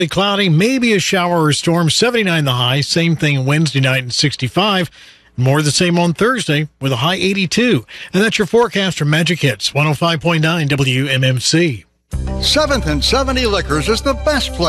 Cloudy, maybe a shower or storm, 79 the high. Same thing Wednesday night and 65. More of the same on Thursday with a high 82. And that's your forecast from Magic Hits, 105.9 WMMC. 7th and 70 Liquors is the best place